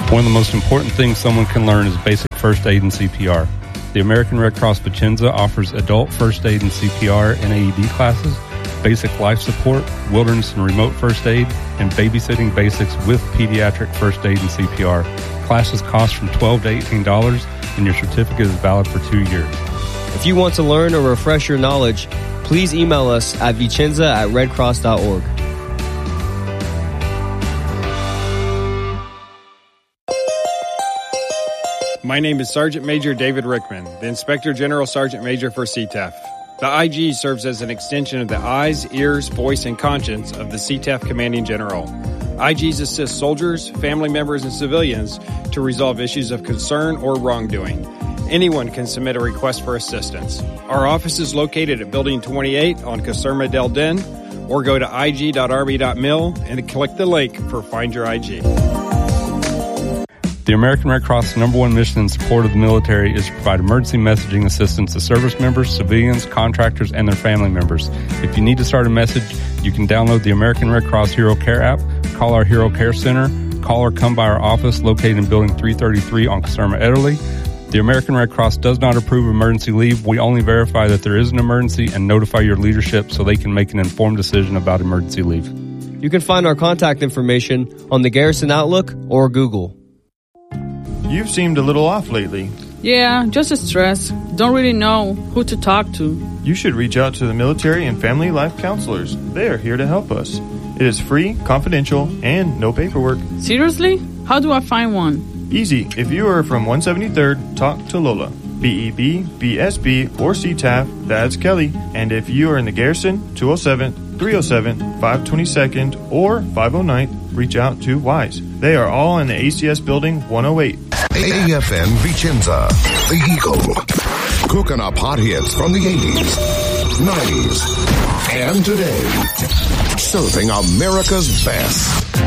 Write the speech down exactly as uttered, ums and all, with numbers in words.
One of the most important things someone can learn is basic first aid and C P R. The American Red Cross Vicenza offers adult first aid and C P R and A E D classes, basic life support, wilderness and remote first aid, and babysitting basics with pediatric first aid and C P R. Classes cost from twelve dollars to eighteen dollars, and your certificate is valid for two years. If you want to learn or refresh your knowledge, please email us at vicenza at redcross dot org. My name is Sergeant Major David Rickman, the Inspector General Sergeant Major for C T A F. The I G serves as an extension of the eyes, ears, voice, and conscience of the C T A F Commanding General. I Gs assist soldiers, family members, and civilians to resolve issues of concern or wrongdoing. Anyone can submit a request for assistance. Our office is located at Building twenty-eight on Caserma del Den, or go to I G dot army dot mil and click the link for Find Your I G. The American Red Cross' number one mission in support of the military is to provide emergency messaging assistance to service members, civilians, contractors, and their family members. If you need to start a message, you can download the American Red Cross Hero Care app, call our Hero Care Center, call or come by our office located in Building three thirty-three on Caserma Ederle. The American Red Cross does not approve emergency leave. We only verify that there is an emergency and notify your leadership so they can make an informed decision about emergency leave. You can find our contact information on the Garrison Outlook or Google. You've seemed a little off lately. Yeah, just stressed. Don't really know who to talk to. You should reach out to the military and family life counselors. They are here to help us. It is free, confidential, and no paperwork. Seriously? How do I find one? Easy. If you are from one seventy-third, talk to Lola. B E B, B S B, or C T A F, that's Kelly. And if you are in the Garrison, two oh seven, three oh seven, five twenty-second, or five oh ninth, reach out to Wise. They are all in the A C S Building one oh eight. A F N Vicenza, The Eagle. Cooking up hot hits from the eighties, nineties, and today. Serving America's best.